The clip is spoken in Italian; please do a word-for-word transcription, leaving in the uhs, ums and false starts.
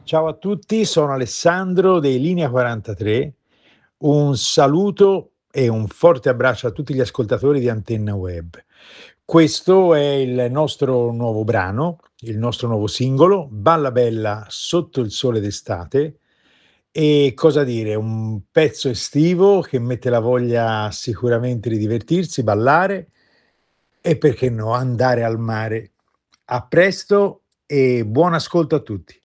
Ciao a tutti, sono Alessandro dei Linea quarantatré. Un saluto e un forte abbraccio a tutti gli ascoltatori di Antenna Web. Questo è il nostro nuovo brano, il nostro nuovo singolo, Balla bella sotto il sole d'estate. E cosa dire, un pezzo estivo che mette la voglia sicuramente di divertirsi, ballare e perché no, andare al mare. A presto e buon ascolto a tutti.